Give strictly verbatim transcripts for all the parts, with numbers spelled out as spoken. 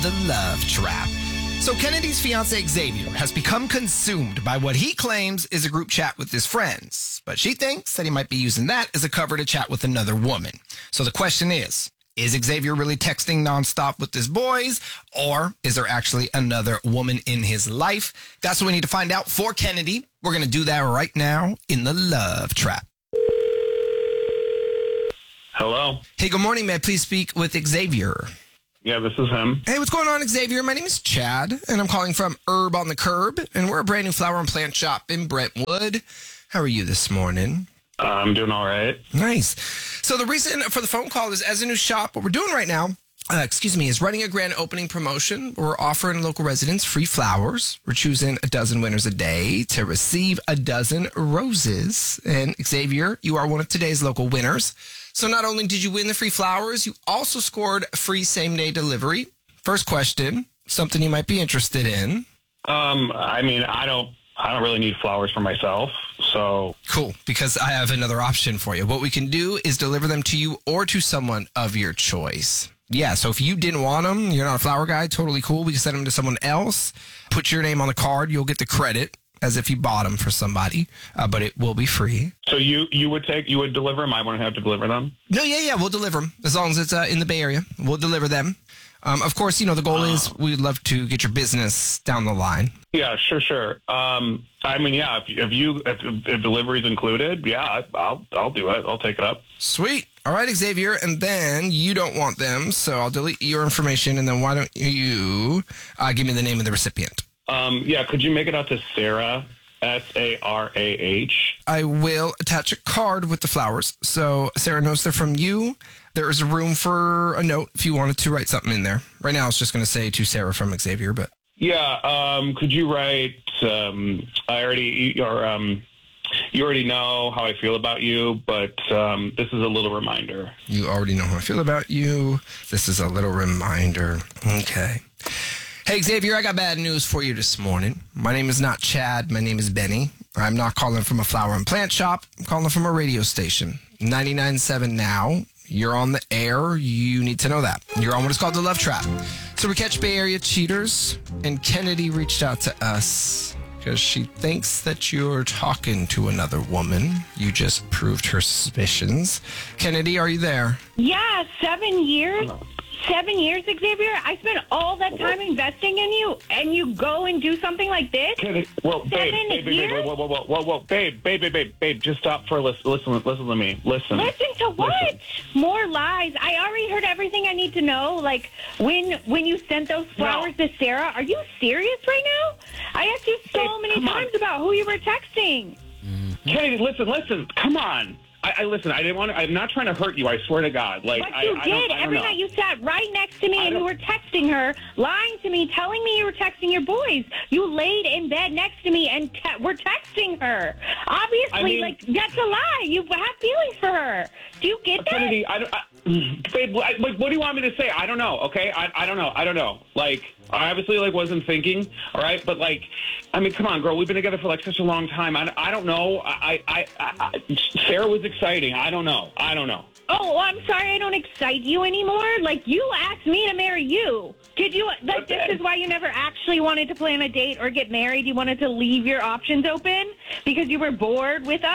The Love Trap. So Kennedy's fiance Xavier has become consumed by what he claims is a group chat with his friends, but she thinks that he might be using that as a cover to chat with another woman. So the question is, is Xavier really texting nonstop with his boys, or is there actually another woman in his life? That's what we need to find out for Kennedy. We're going to do that right now in The Love Trap. Hello. Hey, good morning. May I please speak with Xavier? Yeah, this is him. Hey, what's going on, Xavier? My name is Chad, and I'm calling from Herb on the Curb, and we're a brand new flower and plant shop in Brentwood. How are you this morning? Uh, I'm doing all right. Nice. So the reason for the phone call is, as a new shop, what we're doing right now, uh, excuse me, is running a grand opening promotion. We're offering local residents free flowers. We're choosing a dozen winners a day to receive a dozen roses. And Xavier, you are one of today's local winners. So not only did you win the free flowers, you also scored free same-day delivery. First question, something you might be interested in. Um, I mean, I don't, I don't really need flowers for myself, so. Cool, because I have another option for you. What we can do is deliver them to you or to someone of your choice. Yeah, so if you didn't want them, you're not a flower guy, totally cool. We can send them to someone else. Put your name on the card. You'll get the credit as if you bought them for somebody, uh, but it will be free. So you, you would take, you would deliver them? I wouldn't have to deliver them? No, yeah, yeah, we'll deliver them. As long as it's uh, in the Bay Area, we'll deliver them. Um, of course, you know, the goal uh, is we'd love to get your business down the line. Yeah, sure, sure. Um, I mean, yeah, if, if you, if, if delivery's included, yeah, I'll, I'll do it. I'll take it up. Sweet. All right, Xavier, and then you don't want them, so I'll delete your information, and then why don't you uh, give me the name of the recipient? Um, yeah, could you make it out to Sarah, S A R A H? I will attach a card with the flowers, so Sarah knows they're from you. There is room for a note if you wanted to write something in there. Right now, I was just going to say to Sarah from Xavier, but... Yeah, um, could you write, um, I already, or, um, you already know how I feel about you, but um, this is a little reminder. You already know how I feel about you. This is a little reminder. Okay. Hey, Xavier, I got bad news for you this morning. My name is not Chad. My name is Benny. I'm not calling from a flower and plant shop. I'm calling from a radio station. ninety-nine point seven Now. You're on the air. You need to know that. You're on what is called The Love Trap. So we catch Bay Area cheaters, and Kennedy reached out to us because she thinks that you're talking to another woman. You just proved her suspicions. Kennedy, are you there? Yeah, seven years. Seven years, Xavier? I spent all that time investing in you, and you go and do something like this? Kennedy, well, Seven babe, babe, babe, years? babe, whoa, whoa, whoa, whoa, whoa, babe, babe, babe, babe, babe, just stop for a listen, listen, listen to me, listen. Listen to what? Listen. More lies. I already heard everything I need to know. Like, when when you sent those flowers No. to Sarah, are you serious right now? I asked you so Babe, many come on. times about who you were texting. Kennedy, listen, listen, come on. I, I listen. I didn't want to. I'm not trying to hurt you. I swear to God. Like But I, you I did. don't, I don't Every know. night you sat right next to me I and you don't- were texting her, lying to me, telling me you were texting your boys. You laid in bed next to me and te- were texting her. Obviously, I mean- like, that's a lie. You have feelings for her. Do you get that? Kennedy, I don't. I, babe, I, like, what do you want me to say? I don't know. Okay, I, I don't know. I don't know. Like, I obviously like wasn't thinking. All right, but like, I mean, come on, girl. We've been together for like such a long time. I, I don't know. I, I, I, I Sarah was exciting. I don't know. I don't know. Oh, I'm sorry I don't excite you anymore. Like, you asked me to marry you. Did you, like, But this then- is why you never actually wanted to plan a date or get married? You wanted to leave your options open because you were bored with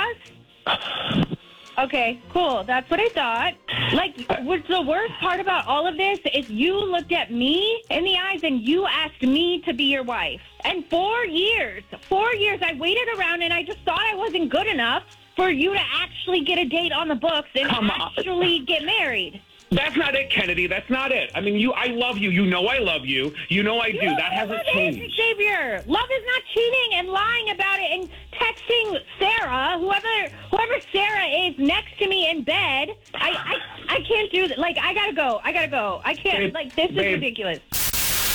us? Okay, cool. That's what I thought. Like, what's the worst part about all of this is you looked at me in the eyes and you asked me to be your wife. And four years, four years, I waited around and I just thought I wasn't good enough for you to actually get a date on the books and Come on. actually get married. That's not it, Kennedy. That's not it. I mean, you. I love you. You know I love you. You know I do. You That hasn't love it, changed. Xavier. Love is not cheating and lying about it and texting Sarah, whoever whoever Sarah is, next to me in bed. I I, I can't do that. Like, I gotta go. I gotta go. I can't. Babe, like, this is babe. ridiculous.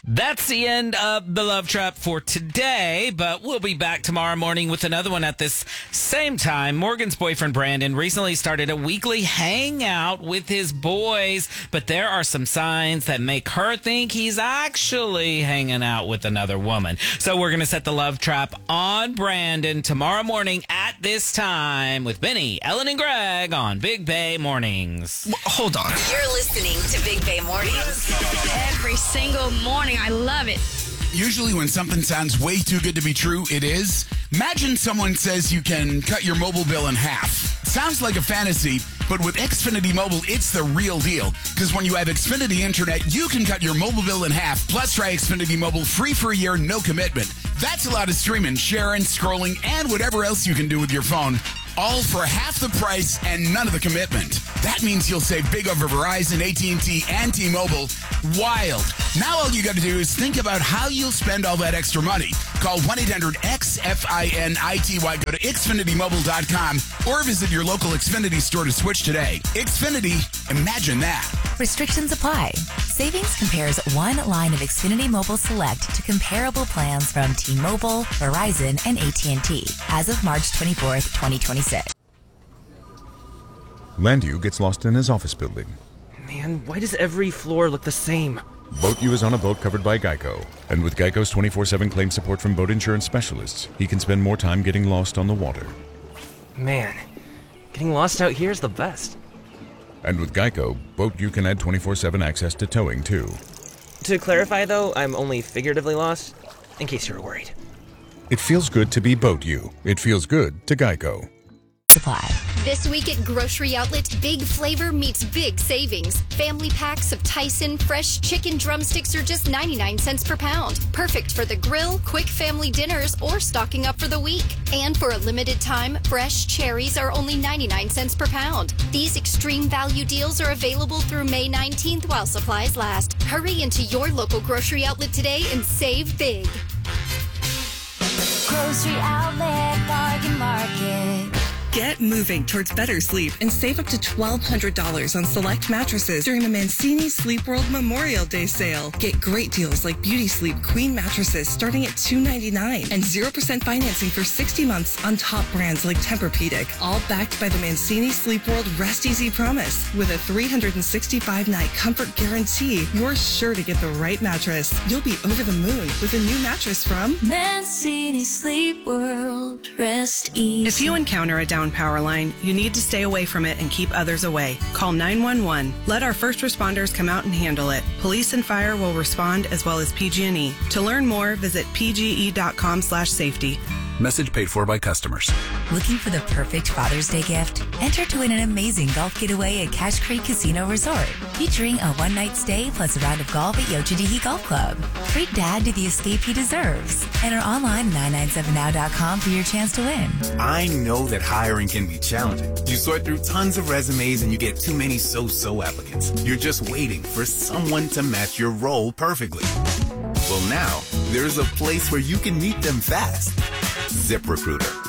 That's the end of the Love Trap for today, but we'll be back tomorrow morning with another one at this same time. Morgan's boyfriend, Brandon, recently started a weekly hangout with his boys, but there are some signs that make her think he's actually hanging out with another woman. So we're going to set the Love Trap on Brandon tomorrow morning at this time with Benny, Ellen, and Greg on Big Bay Mornings. Well, hold on. You're listening to Big Bay Mornings. Every single morning. I love it. Usually when something sounds way too good to be true, it is. Imagine someone says you can cut your mobile bill in half. Sounds like a fantasy, but with Xfinity Mobile, it's the real deal. Because when you have Xfinity Internet, you can cut your mobile bill in half. Plus, try Xfinity Mobile free for a year, no commitment. That's a lot of streaming, sharing, scrolling, and whatever else you can do with your phone. All for half the price and none of the commitment. That means you'll save big over Verizon, A T and T, and T-Mobile. Wild. Now all you got to do is think about how you'll spend all that extra money. Call one eight hundred X F I N I T Y, go to Xfinity Mobile dot com, or visit your local Xfinity store to switch today. Xfinity, imagine that. Restrictions apply. Savings compares one line of Xfinity Mobile Select to comparable plans from T-Mobile, Verizon, and A T and T as of March twenty-fourth, twenty twenty-six. Landu gets lost in his office building. Man, why does every floor look the same? Boat U is on a boat covered by Geico. And with Geico's twenty-four seven claim support from boat insurance specialists, he can spend more time getting lost on the water. Man, getting lost out here is the best. And with Geico, Boat U can add twenty-four seven access to towing, too. To clarify, though, I'm only figuratively lost, in case you were worried. It feels good to be Boat U. It feels good to Geico. Supply. This week at Grocery Outlet, big flavor meets big savings. Family packs of Tyson fresh chicken drumsticks are just ninety-nine cents per pound. Perfect for the grill, quick family dinners, or stocking up for the week. And for a limited time, fresh cherries are only ninety-nine cents per pound. These extreme value deals are available through May nineteenth while supplies last. Hurry into your local Grocery Outlet today and save big. Grocery Outlet Bargain Market. Get moving towards better sleep and save up to twelve hundred dollars on select mattresses during the Mancini Sleep World Memorial Day sale. Get great deals like Beauty Sleep Queen mattresses starting at two hundred ninety-nine dollars and zero percent financing for sixty months on top brands like Tempur-Pedic. All backed by the Mancini Sleep World Rest Easy Promise. With a three hundred sixty-five night comfort guarantee, you're sure to get the right mattress. You'll be over the moon with a new mattress from Mancini Sleep World Rest Easy. If you encounter a down power line, you need to stay away from it and keep others away. Call nine one one. Let our first responders come out and handle it. Police and fire will respond as well as P G and E. To learn more, visit p g e dot com slash safety. Message paid for by customers. Looking for the perfect Father's Day gift? Enter to win an amazing golf getaway at Cache Creek Casino Resort, featuring a one-night stay plus a round of golf at Yochadihi Golf Club. Treat Dad to the escape he deserves. Enter online at nine nine seven now dot com for your chance to win. I know that hiring can be challenging. You sort through tons of resumes and you get too many so-so applicants. You're just waiting for someone to match your role perfectly. Well, now, there's a place where you can meet them fast. ZipRecruiter.